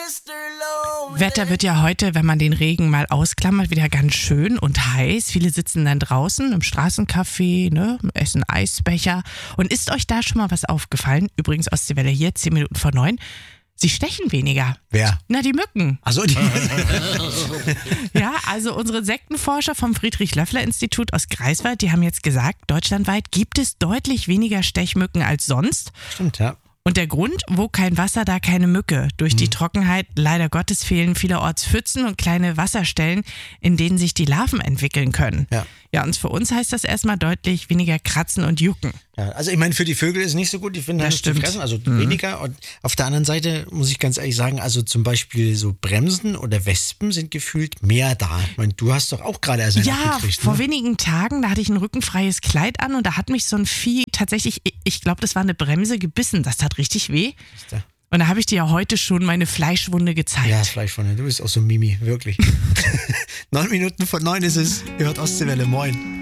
Wetter wird ja heute, wenn man den Regen mal ausklammert, wieder ganz schön und heiß. Viele sitzen dann draußen im Straßencafé, ne, essen Eisbecher. Und ist euch da schon mal was aufgefallen? Übrigens Ostseewelle hier, 10 Minuten vor 9. Sie stechen weniger. Wer? Na, die Mücken. Ach so, die Ja, also unsere Insektenforscher vom Friedrich-Löffler-Institut aus Greifswald, die haben jetzt gesagt, deutschlandweit gibt es deutlich weniger Stechmücken als sonst. Stimmt, ja. Und der Grund, wo kein Wasser, da keine Mücke. Durch die Trockenheit, leider Gottes, fehlen vielerorts Pfützen und kleine Wasserstellen, in denen sich die Larven entwickeln können. Ja, und für uns heißt das erstmal deutlich weniger kratzen und jucken. Ja, also ich meine, für die Vögel ist es nicht so gut, die finden halt zu fressen, also weniger. Und auf der anderen Seite muss ich ganz ehrlich sagen, also zum Beispiel so Bremsen oder Wespen sind gefühlt mehr da. Ich meine, du hast doch auch gerade erst einen abgekriegt. Vor wenigen Tagen, da hatte ich ein rückenfreies Kleid an und da hat mich so ein Vieh tatsächlich, ich glaube, das war eine Bremse, gebissen. Das tat richtig weh. Und da habe ich dir ja heute schon meine Fleischwunde gezeigt. Ja, Fleischwunde. Du bist auch so Mimi, wirklich. 9 Minuten vor 9 ist es. Ihr hört Ostseewelle. Moin.